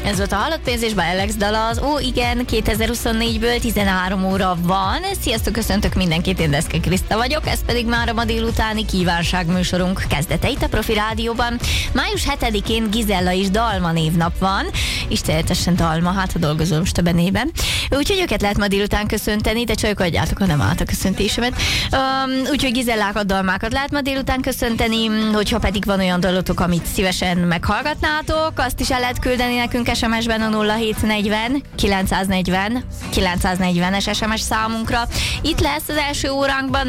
Ez volt a Halott pénz és Alex dala, az Ó igen 2024-ből 13 óra van. Sziasztok, köszöntök mindenkit, én Deszke Kriszta vagyok, ez pedig már a ma délutáni kívánság műsorunk kezdete itt a Profi Rádióban. Május 7-én Gizella és Dalma névnap van, istenetesen Dalma, hát ha dolgozom most a benében. Úgyhogy őket lehet ma délután köszönteni, de csajok adjátok, ha nem állt a köszöntésemet. Úgyhogy Gizellákat, Dalmákat lehet ma délután köszönteni, hogyha pedig van olyan dalotok, amit szívesen meghallgatnátok, azt is el lehet küldeni nekünk SMS-ben a 0740 940 940-es SMS számunkra. Itt lesz az első óránkban